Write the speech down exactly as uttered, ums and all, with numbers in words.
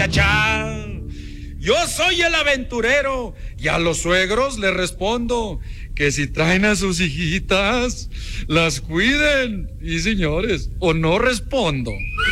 cha. Yo soy el aventurero y a los suegros les respondo que si traen a sus hijitas, las cuiden. Y señores, o no respondo.